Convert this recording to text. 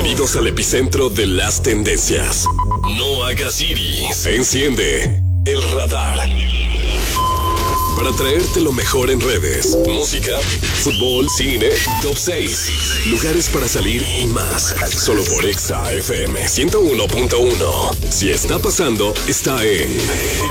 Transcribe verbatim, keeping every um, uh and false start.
Bienvenidos al epicentro de las tendencias. No hagas iris. Enciende el radar para traerte lo mejor en redes, música, fútbol, cine, top seis, lugares para salir y más. Solo por Exa F M ciento uno punto uno. Si está pasando, está en